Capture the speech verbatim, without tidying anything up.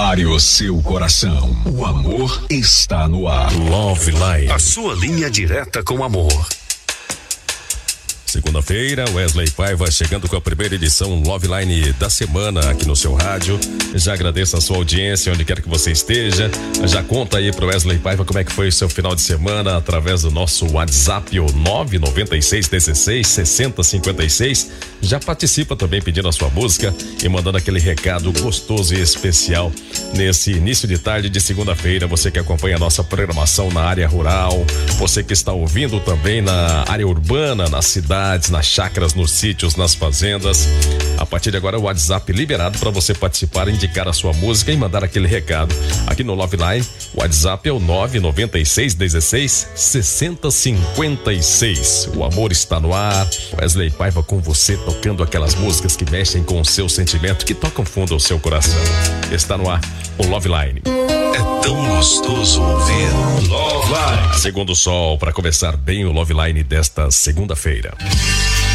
Prepare o seu coração. O amor está no ar. Love Line. A sua linha direta com amor. Segunda-feira, Wesley Paiva chegando com a primeira edição Love Line da semana aqui no seu rádio. Já agradeço a sua audiência, onde quer que você esteja. Já conta aí pro Wesley Paiva como é que foi o seu final de semana através do nosso WhatsApp, o nove nove seis um seis, seis zero cinco seis. Já participa também pedindo a sua música e mandando aquele recado gostoso e especial nesse início de tarde de segunda-feira. Você que acompanha a nossa programação na área rural, você que está ouvindo também na área urbana, na cidade, nas chácaras, nos sítios, nas fazendas. A partir de agora o WhatsApp liberado para você participar, indicar a sua música e mandar aquele recado aqui no Love Line. O WhatsApp é o nove nove seis um seis, seis zero cinco seis. O amor está no ar. Wesley Paiva com você, tocando aquelas músicas que mexem com o seu sentimento, que tocam fundo ao seu coração. Está no ar o Love Line. É tão gostoso ouvir Love Line. Segundo o sol, para começar bem o Love Line desta segunda-feira.